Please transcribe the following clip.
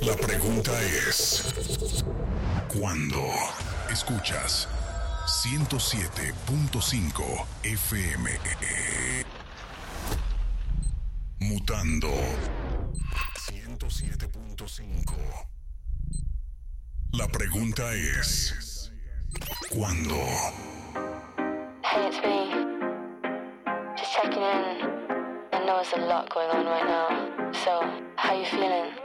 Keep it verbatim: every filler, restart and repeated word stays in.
La pregunta es, ¿cuándo? Escuchas ciento siete punto cinco F M. Mutando ciento siete punto cinco. La pregunta es, ¿cuándo? Hey, it's me. Just checking in. I know there's a lot going on right now. So, how you feeling?